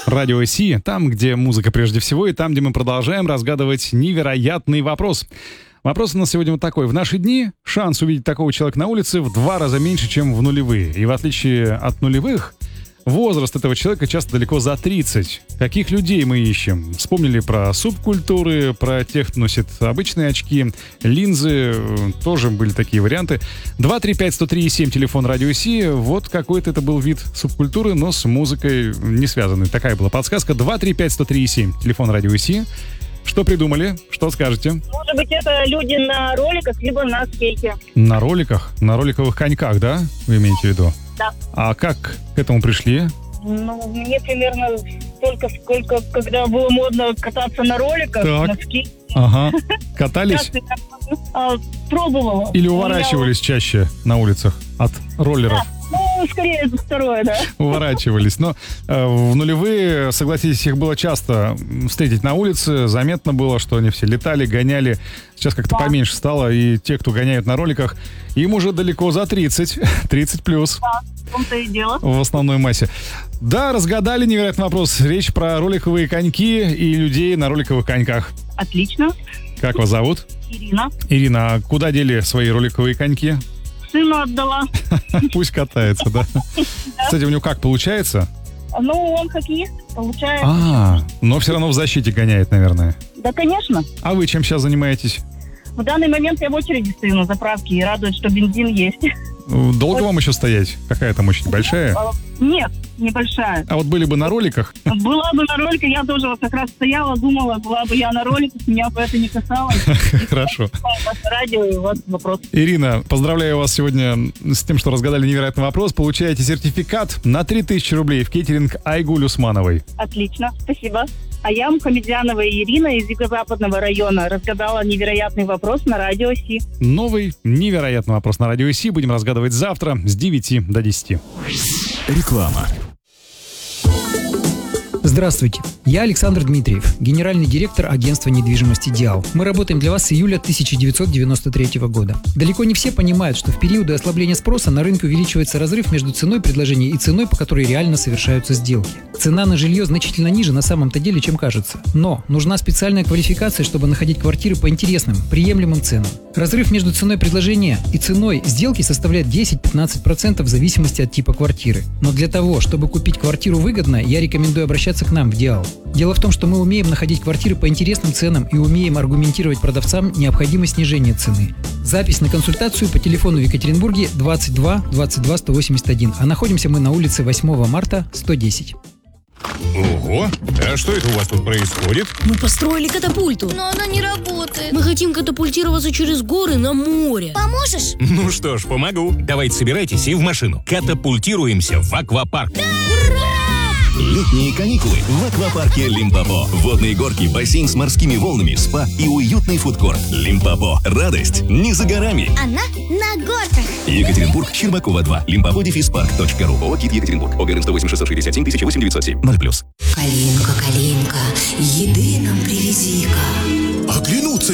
Радио Си, там, где музыка прежде всего, и там, где мы продолжаем разгадывать невероятный вопрос. Вопрос у нас сегодня вот такой. В наши дни шанс увидеть такого человека на улице в 2 раза меньше, чем в нулевые. И в отличие от нулевых, возраст этого человека часто далеко за 30. Каких людей мы ищем? Вспомнили про субкультуры, про тех, кто носит обычные очки, линзы, тоже были такие варианты. 235-103-7, телефон Радио Си. Вот какой-то это был вид субкультуры, но с музыкой не связанный. Такая была подсказка. 235-103-7, телефон Радио Си. Что придумали? Что скажете? Может быть, это люди на роликах, либо на скейте. На роликах? На роликовых коньках, да? Вы имеете в виду? Да. А как к этому пришли? Ну, мне примерно столько, сколько, когда было модно кататься на роликах, Так. на скейте. Ага. Катались? Пробовала. Или уворачивались чаще на улицах от роллеров? Ну, скорее, это второе, да. Уворачивались. Но в нулевые, согласитесь, их было часто встретить на улице. Заметно было, что они все летали, гоняли. Сейчас как-то поменьше стало. И те, кто гоняют на роликах, им уже далеко за 30. 30 плюс. Да, в том-то и дело. В основной массе. Да, разгадали невероятный вопрос. Речь про роликовые коньки и людей на роликовых коньках. Отлично. Как вас зовут? Ирина. Ирина, а куда дели свои роликовые коньки? Сыну отдала. Пусть катается, да? Кстати, у него как получается? Ну, он хоккеист, получается. Но все равно в защите гоняет, наверное. Да, конечно. А вы чем сейчас занимаетесь? В данный момент я в очереди стою на заправке и радует, что бензин есть. Долго вам еще стоять? Какая там очередь? Большая? Нет, небольшая. А вот были бы на роликах? Была бы на роликах, я тоже вот как раз стояла, думала, была бы я на роликах, меня бы это не касалось. Хорошо. Радио, и вот вопрос. Ирина, поздравляю вас сегодня с тем, что разгадали невероятный вопрос. Получаете сертификат на 3000 рублей в кейтеринг Айгуль Усмановой. Отлично, спасибо. А я, Мухамедзянова Ирина из Юго-Западного района, разгадала невероятный вопрос на Радио Си. Новый невероятный вопрос на Радио Си будем разгадывать завтра с 9 до 10. Реклама. Здравствуйте, я Александр Дмитриев, генеральный директор агентства недвижимости «Диал». Мы работаем для вас с июля 1993 года. Далеко не все понимают, что в периоды ослабления спроса на рынке увеличивается разрыв между ценой предложения и ценой, по которой реально совершаются сделки. Цена на жилье значительно ниже на самом-то деле, чем кажется. Но нужна специальная квалификация, чтобы находить квартиры по интересным, приемлемым ценам. Разрыв между ценой предложения и ценой сделки составляет 10-15% в зависимости от типа квартиры. Но для того, чтобы купить квартиру выгодно, я рекомендую обращаться к нам в «Диал». Дело в том, что мы умеем находить квартиры по интересным ценам и умеем аргументировать продавцам необходимость снижения цены. Запись на консультацию по телефону в Екатеринбурге 22 22 181, а находимся мы на улице 8 марта, 110. Ого! А что это у вас тут происходит? Мы построили катапульту. Но она не работает. Мы хотим катапультироваться через горы на море. Поможешь? Ну что ж, помогу. Давайте собирайтесь и в машину. Катапультируемся в аквапарк. Летние каникулы в аквапарке Лимпопо. Водные горки, бассейн с морскими волнами, спа и уютный фудкорт. Лимпопо. Радость не за горами. Она на горках. Екатеринбург, Щербакова 2. Limpopo-Park.ru. ООО «КИТ Екатеринбург». ОГРН 108 667 008 907. 0+. Калинка, Калинка, еды нам привези-ка. Оглянуться